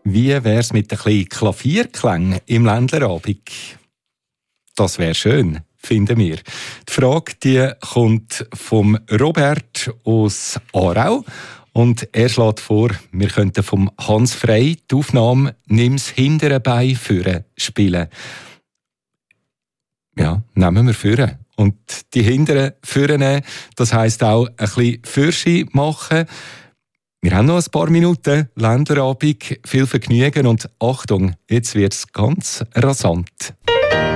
Wie wär's mit ein bisschen Klavierklängen im Ländlerabend? Das wäre schön, finden wir. Die Frage die kommt vom Robert aus Aarau. Und er schlägt vor, wir könnten vom Hans Frey die Aufnahme «Nimm's hintere Bein führen» spielen. Ja, nehmen wir führen. Und die hinteren führen, das heisst auch ein bisschen Fürschi machen. Wir haben noch ein paar Minuten Ländlerabend, viel Vergnügen und Achtung, jetzt wird's ganz rasant.